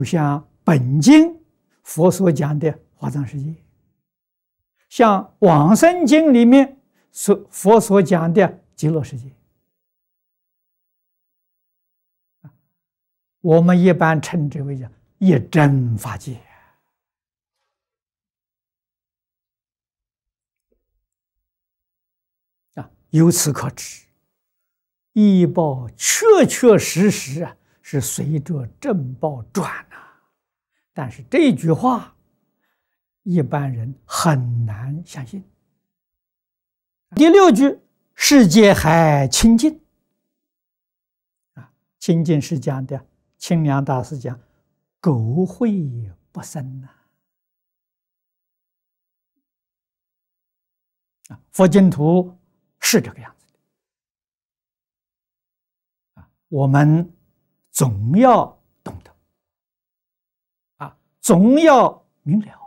像本经佛所讲的华藏世界，像往生经里面佛所讲的极乐世界，我们一般称之为叫一真法界。由此可知，依报确确实实是随着正报转但是这句话一般人很难相信。第六句，世界还清净清净是讲的清凉大师讲垢秽不生佛净土是这个样子的我们总要懂得总要明了。